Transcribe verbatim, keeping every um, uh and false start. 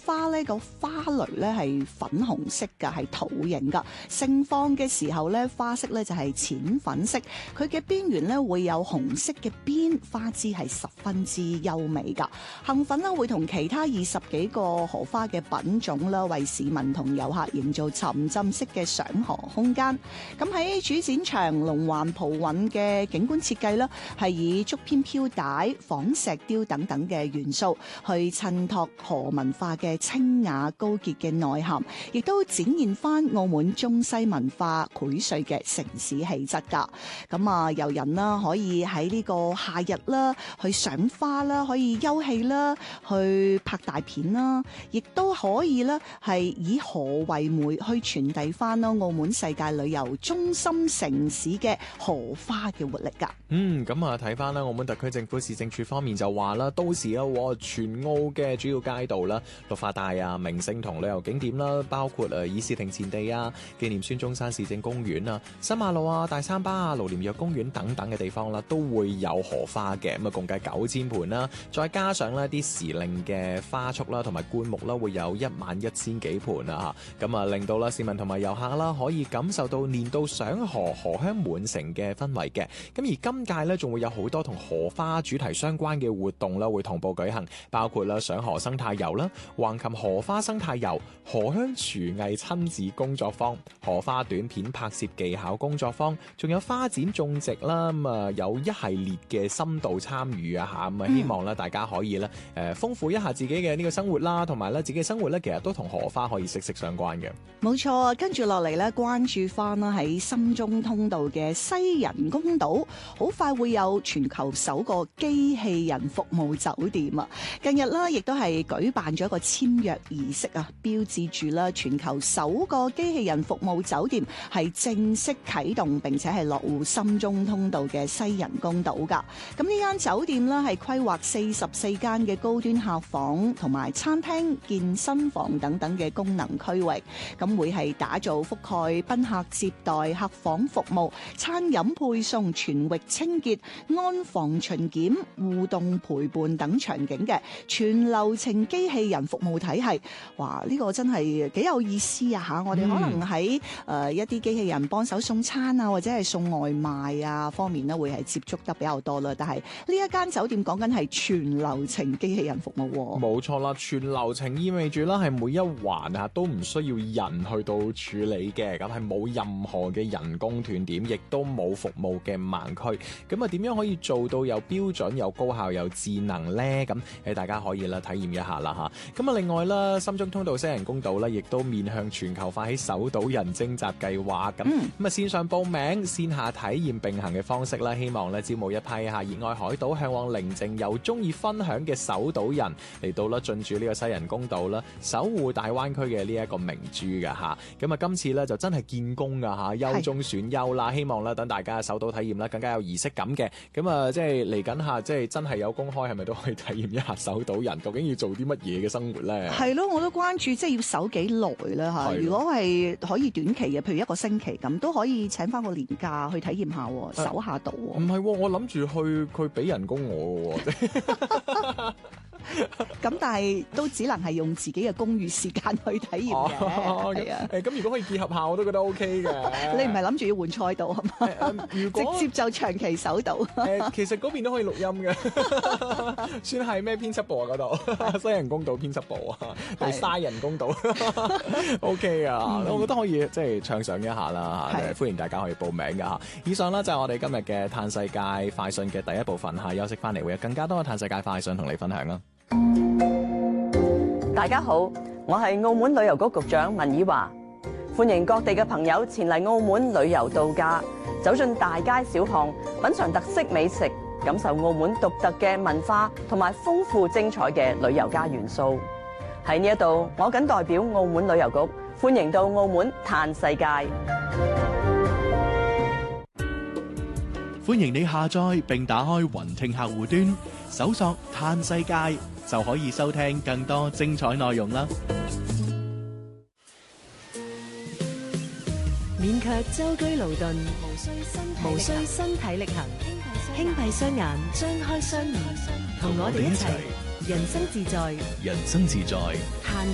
花咧個花蕾咧係粉紅色㗎，係桃形㗎。盛放嘅時候咧，花色咧就係淺粉色，佢嘅邊緣咧會有紅色嘅邊，花枝係十分之優美㗎。杏粉咧會同其他二十幾個荷花嘅品種啦，為市民同遊客營造沉浸式嘅賞荷空間。咁喺主展場龍環蒲韻嘅景觀設計啦，係以竹編飄帶、仿石雕等等嘅元素去襯托河文化嘅清雅高潔嘅內涵，亦都展現翻澳門中西文化薈萃嘅城市氣質㗎。咁啊，遊人啦可以喺呢個夏日啦去賞花啦，可以休憩啦，去拍大片啦，亦都可以咧係以河為媒去傳遞翻咯澳門世界旅遊中心城市嘅荷花嘅活力㗎。 嗯，咁啊睇翻啦，澳門特區政府市政署方面就話啦，到時啊，全澳嘅主要街道啦、綠化帶啊、名勝同旅遊景點啦，包括誒議事亭前地啊、紀念孫中山市政公園啊、新馬路啊、大三巴啊、盧廉若公園等等嘅地方啦，都會有荷花嘅，咁啊共計九千盆啦，再加上呢啲時令嘅花束啦，同埋灌木啦，會有一萬一千幾盆啊嚇，咁啊令到啦市民同埋遊客啦可以感受到年度賞荷荷香滿城嘅氛圍嘅。咁而今屆呢，仲會有好多同荷花主題相關嘅活動啦，會同步舉行，包括啦賞荷生態遊啦、橫琴荷花生態遊、荷香廚藝親子工作坊、荷花短片拍攝技巧工作坊，仲有花展種植啦，咁啊有一系列嘅深度參與啊嚇，咁啊希望咧大家可以咧誒豐富一下自己嘅呢個生活啦，同埋咧自己嘅生活咧其實都同荷花可以息息相關嘅。 冇錯，跟住落嚟咧關注翻啦喺深中通道嘅西人工島，好快會有全球首個機器人服務酒店啊！近日咧亦都係舉辦咗一個簽約儀式啊，標誌住啦全球首個機器人服務酒店係正式啟動，並且係落戶深中通道嘅西人工島㗎。咁呢間酒店咧係規劃四十四間嘅高端客房同埋餐廳、健身房等等嘅功能區域，咁會係打造覆蓋賓客接待、客房服務、餐飲配送、全域清潔、安防巡檢、互動陪伴等場景嘅全流程機器人服務體系。哇！呢個真係幾有意思啊嚇！我哋可能喺誒一啲機器人幫手送餐啊，或者係送外賣啊方面咧，會係接觸得比較多啦。但係呢一間酒店講緊係全流程機器人服務喎。 冇錯啦，全流程意味住啦係每一環啊都唔需要人去到處理嘅，咁係冇任何嘅人工斷點，亦都冇服務嘅盲區。咁啊點樣可以做到又標準又高效又智能呢？咁誒大家可以啦體驗一下啦嚇。咁啊另外啦，深中通道西人工島咧，亦都面向全球發起首島人徵集計劃。咁咁啊線上報名、線下體驗並行嘅方式啦，希望咧招募一批嚇熱愛海島、向往寧靜又中意分享嘅首島人嚟到啦進駐呢個西人工島啦，守護大灣區嘅呢一個明珠㗎嚇。咁啊今次咧就真係見功㗎嚇，優中選優啦，希望咧等大家首島體驗啦更加有儀式感嘅。咁啊即係嚟緊下，即係真係有公開，係咪都可以體驗一下首島人究竟要做啲乜嘢嘅生活咧？係咯，我都關注，即係要守幾耐啦嚇。如果係可以短期嘅，譬如一個星期咁，都可以請翻個年假去體驗下，守下島。 唔係，我諗住去佢俾人工我喎。 咁但係都只能係用自己嘅公餘時間去體驗嘅。係啊， 誒咁如果可以結合下，我都覺得 OK 嘅。 你唔係諗住要換賽道係嘛？如果直接就長期守島。 誒，其實嗰邊都可以錄音嘅，算係咩編輯部啊嗰度？西人工島編輯部啊，定沙人工島？OK 啊，我覺得可以即係暢想一下啦嚇，歡迎大家可以報名㗎嚇。以上咧就係我哋今日嘅嘆世界快訊嘅第一部分嚇，休息翻嚟會有更加多嘅嘆世界快訊同你分享啦。 大家好，我係澳門旅遊局局長文以華，歡迎各地嘅朋友前嚟澳門旅遊度假，走進大街小巷，品嘗特色美食，感受澳門獨特嘅文化同埋豐富精彩嘅旅遊家元素。喺呢一度，我謹代表澳門旅遊局歡迎到澳門嘆世界。 歡迎你下載並打開雲聽客戶端，搜索嘆世界就可以收聽更多精彩內容啦。 免卻舟車勞頓，無需身體力行，輕閉雙眼，張開雙耳，同我哋一齊人生自在， 人生自在。 嘆